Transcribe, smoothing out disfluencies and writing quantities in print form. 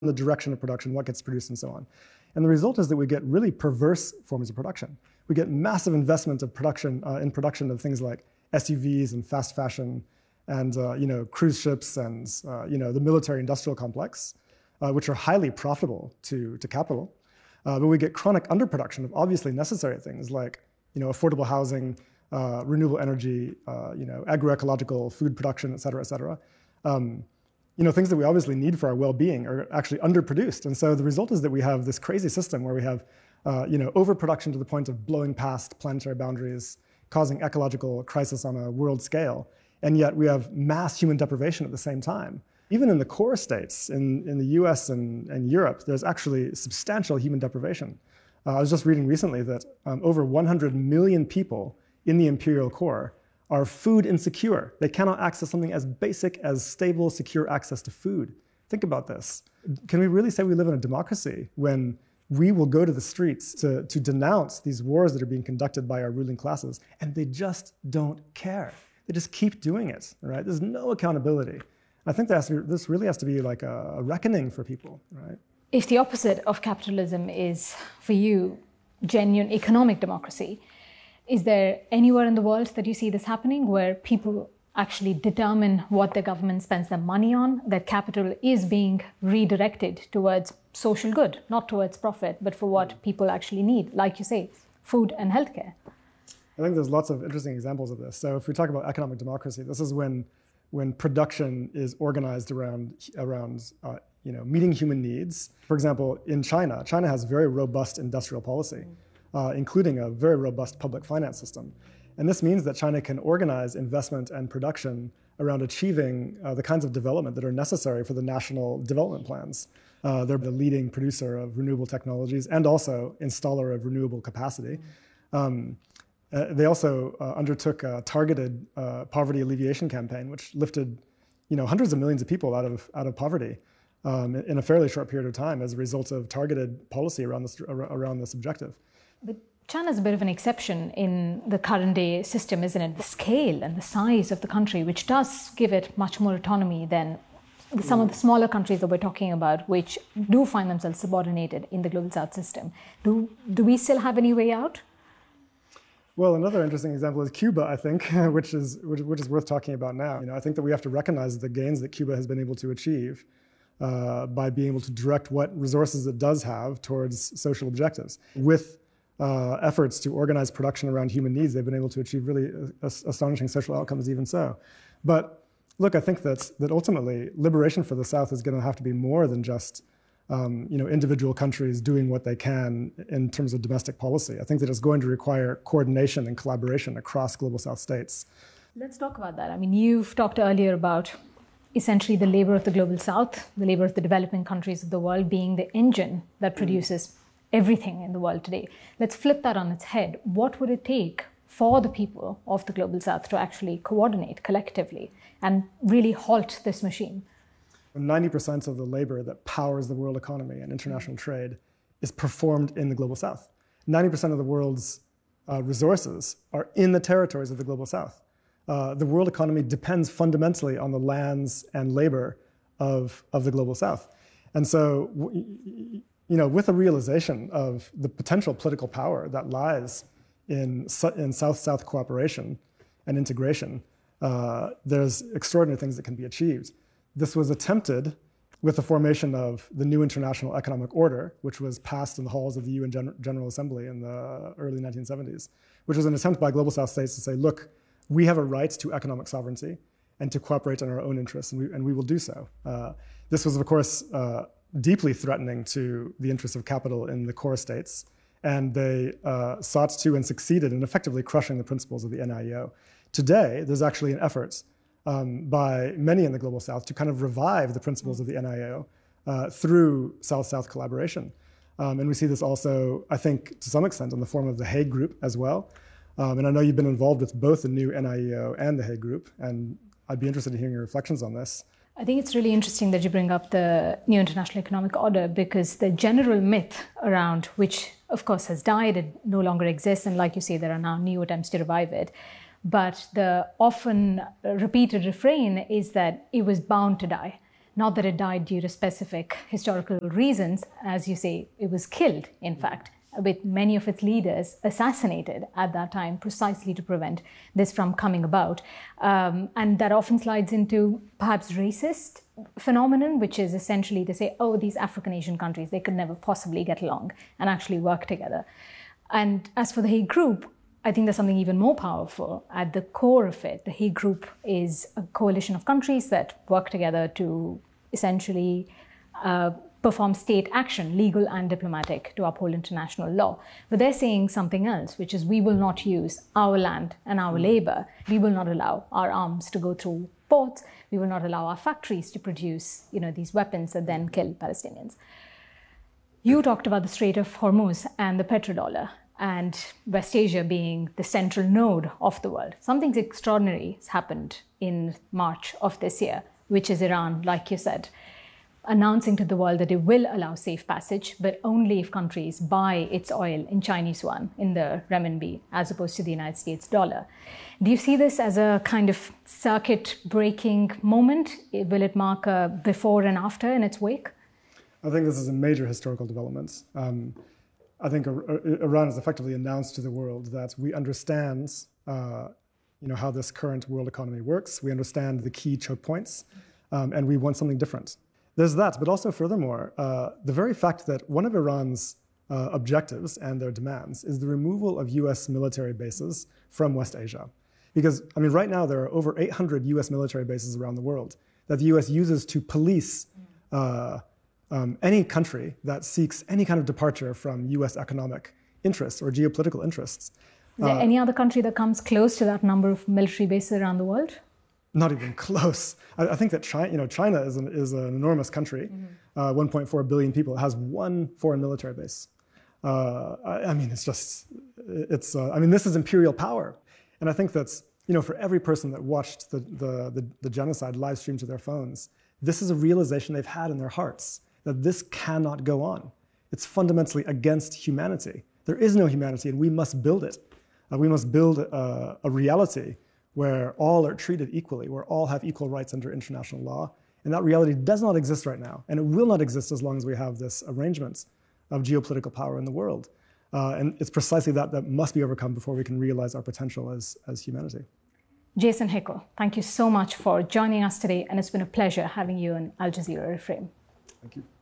the direction of production, what gets produced, and so on. And the result is that we get really perverse forms of production. We get massive investment of production in production of things like SUVs and fast fashion and cruise ships and the military-industrial complex, which are highly profitable to capital. But we get chronic underproduction of obviously necessary things like affordable housing, renewable energy, agroecological food production, et cetera, things that we obviously need for our well-being are actually underproduced. And so the result is that we have this crazy system where we have overproduction to the point of blowing past planetary boundaries, causing ecological crisis on a world scale. And yet we have mass human deprivation at the same time. Even in the core states, in the US and Europe, there's actually substantial human deprivation. I was just reading recently that over 100 million people in the imperial core are food insecure. They cannot access something as basic as stable, secure access to food. Think about this. Can we really say we live in a democracy when we will go to the streets to denounce these wars that are being conducted by our ruling classes, and they just don't care? They just keep doing it, right? There's no accountability. I think this really has to be like a reckoning for people, right? If the opposite of capitalism is, for you, genuine economic democracy, is there anywhere in the world that you see this happening where people actually determine what the government spends their money on, that capital is being redirected towards social good, not towards profit, but for what people actually need, like you say, food and healthcare? I think there's lots of interesting examples of this. So if we talk about economic democracy, this is when production is organized around meeting human needs. For example, in China has very robust industrial policy, including a very robust public finance system. And this means that China can organize investment and production around achieving the kinds of development that are necessary for the national development plans. They're the leading producer of renewable technologies and also installer of renewable capacity. They also undertook a targeted poverty alleviation campaign, which lifted hundreds of millions of people out of poverty in a fairly short period of time as a result of targeted policy around this objective. But China's a bit of an exception in the current day system, isn't it? The scale and the size of the country, which does give it much more autonomy than some of the smaller countries that we're talking about, which do find themselves subordinated in the Global South system. Do we still have any way out? Well, another interesting example is Cuba, I think, which is worth talking about now. I think that we have to recognize the gains that Cuba has been able to achieve by being able to direct what resources it does have towards social objectives. With efforts to organize production around human needs, they've been able to achieve really astonishing social outcomes even so. But look, I think that ultimately liberation for the South is going to have to be more than just individual countries doing what they can in terms of domestic policy. I think that it's going to require coordination and collaboration across Global South states. Let's talk about that. I mean, you've talked earlier about essentially the labor of the Global South, the labor of the developing countries of the world being the engine that produces everything in the world today. Let's flip that on its head. What would it take for the people of the Global South to actually coordinate collectively and really halt this machine? 90% of the labor that powers the world economy and international trade is performed in the Global South. 90% of the world's resources are in the territories of the Global South. The world economy depends fundamentally on the lands and labor of the Global South. And so, with a realization of the potential political power that lies in South-South cooperation and integration, there's extraordinary things that can be achieved. This was attempted with the formation of the new International Economic Order, which was passed in the halls of the UN General Assembly in the early 1970s, which was an attempt by Global South states to say, look, we have a right to economic sovereignty and to cooperate in our own interests, and we will do so. This was, of course, deeply threatening to the interests of capital in the core states, and they sought to and succeeded in effectively crushing the principles of the NIEO. Today, there's actually an effort by many in the Global South to kind of revive the principles of the NIEO through South-South collaboration. And we see this also, I think, to some extent in the form of the Hague Group as well. And I know you've been involved with both the new NIEO and the Hague Group, and I'd be interested in hearing your reflections on this. I think it's really interesting that you bring up the new International Economic Order, because the general myth around which, of course, has died, it no longer exists, and like you say, there are now new attempts to revive it. But the often repeated refrain is that it was bound to die, Not that it died due to specific historical reasons. As you say, it was killed, in fact, with many of its leaders assassinated at that time precisely to prevent this from coming about. And that often slides into perhaps racist phenomenon, which is essentially to say, oh, these African Asian countries, they could never possibly get along and actually work together. And as for the Hague Group, I think there's something even more powerful at the core of it. The Hague Group is a coalition of countries that work together to essentially perform state action, legal and diplomatic, to uphold international law. But they're saying something else, which is we will not use our land and our labor. We will not allow our arms to go through ports. We will not allow our factories to produce, these weapons that then kill Palestinians. You talked about the Strait of Hormuz and the petrodollar, and West Asia being the central node of the world. Something extraordinary has happened in March of this year, which is Iran, like you said, announcing to the world that it will allow safe passage, but only if countries buy its oil in Chinese yuan, in the renminbi, as opposed to the United States dollar. Do you see this as a kind of circuit-breaking moment? Will it mark a before and after in its wake? I think this is a major historical development. I think Iran has effectively announced to the world that we understand how this current world economy works. We understand the key choke points, and we want something different. There's that, but also furthermore, the very fact that one of Iran's objectives and their demands is the removal of US military bases from West Asia. Because, right now there are over 800 US military bases around the world that the US uses to police any country that seeks any kind of departure from US economic interests or geopolitical interests. Is there any other country that comes close to that number of military bases around the world? Not even close. I think that China is an enormous country, 1.4 billion people. It has one foreign military base. This is imperial power. And I think that's, for every person that watched the genocide live streamed to their phones, this is a realization they've had in their hearts that this cannot go on. It's fundamentally against humanity. There is no humanity, and we must build it. We must build a reality where all are treated equally, where all have equal rights under international law. And that reality does not exist right now. And it will not exist as long as we have this arrangement of geopolitical power in the world. And it's precisely that must be overcome before we can realize our potential as humanity. Jason Hickel, thank you so much for joining us today. And it's been a pleasure having you on Al Jazeera Reframe. Thank you.